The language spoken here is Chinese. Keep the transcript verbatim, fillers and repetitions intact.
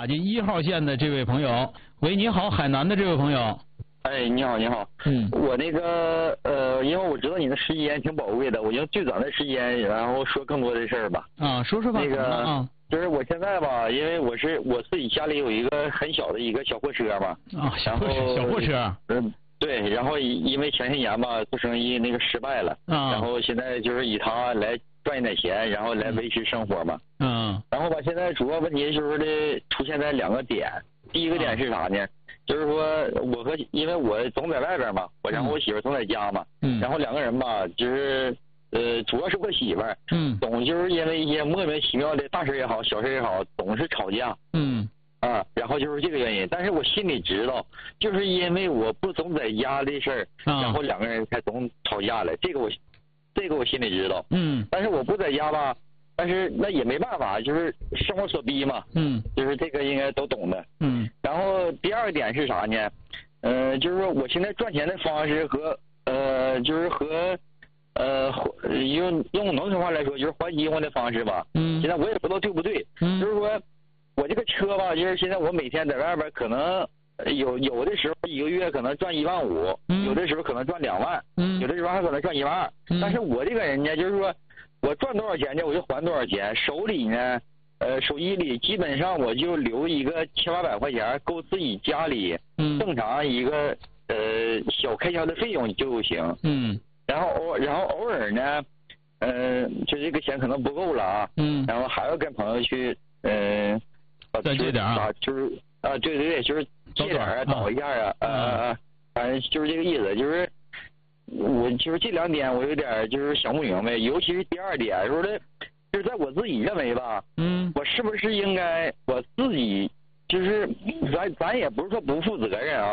进一号线的这位朋友。喂，你好，海南的这位朋友。 哎，你好，你好。 嗯， 我那个呃，因为我知道你的时间挺宝贵的，我用最短的时间，然后说更多的事儿吧。 啊，说说吧。 那个啊， 就是我现在吧，因为我是我自己家里有一个很小的一个小货车嘛。 啊，小货车，小货车。 嗯，对，然后因为前些年吧做生意那个失败了， 啊， 然后现在就是以它来赚一点钱，然后来维持生活嘛。 嗯。 然后吧，现在主要问题就是的出现在两个点，第一个点是啥呢？就是说，我和因为我总在外边嘛，我然后我媳妇总在家嘛， 嗯， 然后两个人吧，就是呃，主要是我媳妇儿， 嗯， 总就是因为一些莫名其妙的大事也好，小事也好，总是吵架， 嗯， 啊，然后就是这个原因。但是我心里知道，就是因为我不总在家的事儿， 啊， 然后两个人才总吵架了。这个我，这个我心里知道， 嗯， 但是我不在家吧。但是那也没办法，就是生活所逼嘛。 嗯， 就是这个应该都懂的。 嗯。 然后第二点是啥呢？呃，就是说我现在赚钱的方式和呃，就是和呃用用农村话来说，就是还饥荒的方式吧。 嗯。 现在我也不知道对不对。 嗯。 就是说我这个车吧，就是现在我每天在外边可能有有的时候一个月可能赚一万五， 嗯， 有的时候可能赚两万， 嗯， 有的时候还可能赚一万二。 嗯。 但是我这个人呢，就是说。我赚多少钱呢，我就还多少钱。手里呢，呃，手机里基本上我就留一个七八百块钱，够自己家里正常一个呃小开销的费用就行。 嗯。 然后偶然后偶尔呢，呃，就这个钱可能不够了啊。 嗯。 然后还要跟朋友去，呃， 再借点啊。 就是啊，对对对，就是借点啊，倒一下啊，呃，反正就是这个意思，就是。我就是这两点，我有点就是想不明白，尤其是第二点，说的，就是在我自己认为吧， 嗯， 我是不是应该我自己，就是咱咱也不是说不负责任啊。